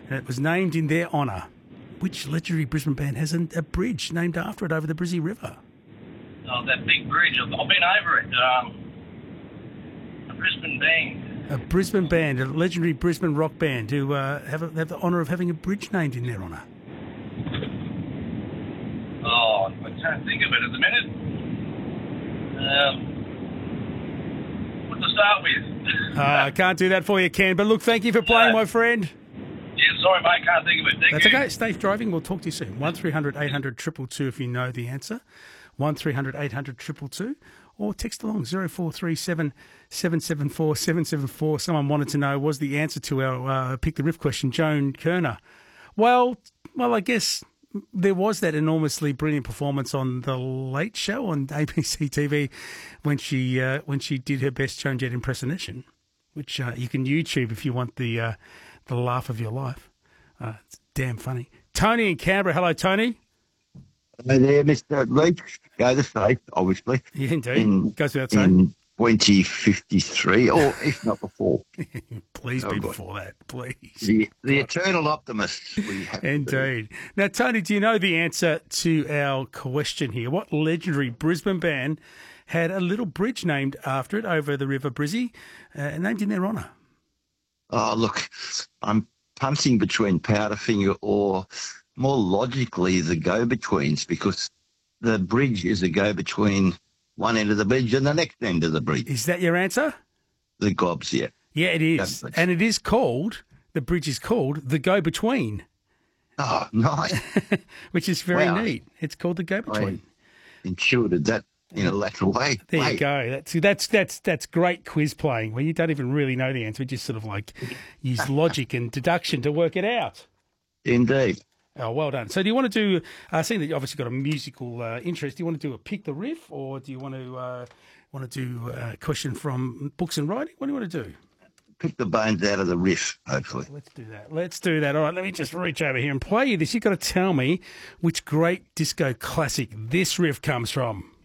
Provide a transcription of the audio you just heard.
and it was named in their honour. Which legendary Brisbane band has a bridge named after it over the Brizzy River? Oh, that big bridge. I've been over it. A Brisbane band. A Brisbane band, a legendary Brisbane rock band who have the honour of having a bridge named in their honour. Oh, I can't think of it at the minute. What to start with? I can't do that for you, Ken. But look, thank you for playing, my friend. Yeah, sorry, mate. Can't think of it. Thank That's you. okay. Safe driving. We'll talk to you soon. 1300 800 222 if you know the answer. 1300 800 222. Or text along 0437 774 774. Someone wanted to know, was the answer to our Pick the Riff question Joan Kerner? Well, I guess there was that enormously brilliant performance on The Late Show on ABC TV when she did her best Joan Jett impersonation, which you can YouTube if you want the laugh of your life. It's damn funny. Tony in Canberra. Hello, Tony. Hello there, Mr. Leach. Go to safe, obviously. Yeah, indeed. Goes without saying. In 2053, or if not before. Please be before that, please. The eternal optimist. We have Indeed. Now, Tony, do you know the answer to our question here? What legendary Brisbane band had a little bridge named after it over the River Brizzy, named in their honour? Oh, look, I'm punting between Powderfinger or, more logically, the Go-Betweens, because the bridge is a go-between one end of the bridge and the next end of the bridge. Is that your answer? The Gobs, yeah. Yeah, it is. And it is called, the bridge is called the Go-Between. Oh, nice. Which is very neat. It's called the Go-Between. I intuited that in a lateral way. There you go. That's great quiz playing where you don't even really know the answer. You just sort of like use logic and deduction to work it out. Indeed. Oh, well done. So do you want to do, seeing that you've obviously got a musical interest, do you want to do a Pick the Riff, or do you want to do a question from books and writing? What do you want to do? Pick the bones out of the riff, hopefully. Let's do that. All right, let me just reach over here and play you this. You've got to tell me which great disco classic this riff comes from.